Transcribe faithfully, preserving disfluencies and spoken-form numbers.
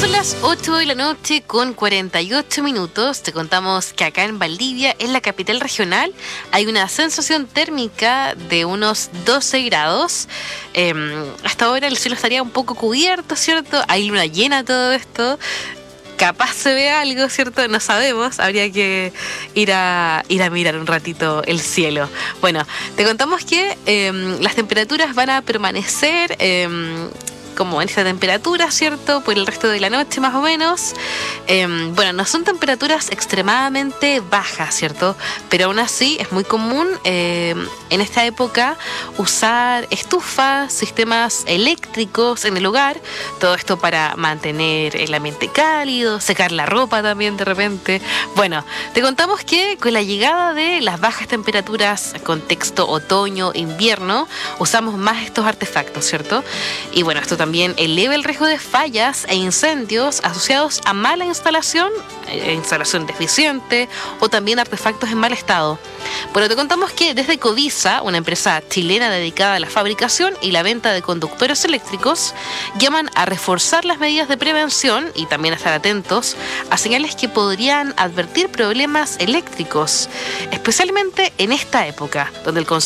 Son las ocho de la noche con cuarenta y ocho minutos. Te contamos que acá en Valdivia, en la capital regional, hay una sensación térmica de unos doce grados. Eh, hasta ahora el cielo estaría un poco cubierto, ¿cierto? Hay luna llena, todo esto. Capaz se ve algo, ¿cierto? No sabemos, habría que ir a, ir a mirar un ratito el cielo. Bueno, te contamos que eh, las temperaturas van a permanecer eh, como en esta temperatura, ¿cierto? Por el resto de la noche más o menos. Eh, bueno, no son temperaturas extremadamente bajas, ¿cierto? Pero aún así es muy común eh, en esta época usar estufas, sistemas eléctricos en el hogar. Todo esto para mantener el ambiente cálido, secar la ropa también de repente. Bueno, te contamos que con la llegada de las bajas temperaturas, contexto otoño, invierno, usamos más estos artefactos, ¿cierto? Y bueno, esto también eleva el riesgo de fallas e incendios asociados a mala instalación, eh, instalación deficiente o también artefactos en mal estado. Bueno, te contamos que desde Covisa, una empresa chilena dedicada a la fabricación y la venta de conductores eléctricos, llaman a reforzar las medidas de prevención y también a estar atentos a señales que podrían advertir problemas eléctricos, especialmente en esta época, donde el consumo